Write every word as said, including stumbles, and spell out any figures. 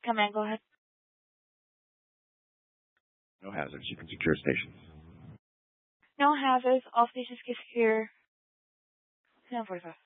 Command, go ahead. No hazards. You can secure stations. No hazards. All stations can secure ten forty-five.